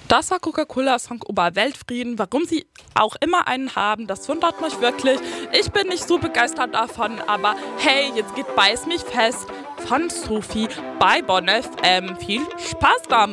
Das war Coca-Cola-Song über Weltfrieden. Warum sie auch immer einen haben, das wundert mich wirklich. Ich bin nicht so begeistert davon, aber hey, jetzt geht Beiß mich fest von Sophie bei Bonn FM. Viel Spaß damit!